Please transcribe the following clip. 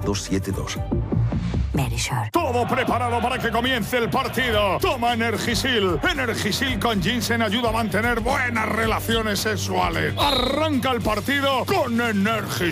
272. Verisure. Todo preparado para que comience el partido. Toma Energisil. Energisil con ginseng ayuda a mantener buenas relaciones sexuales. Arranca el partido con Energisil.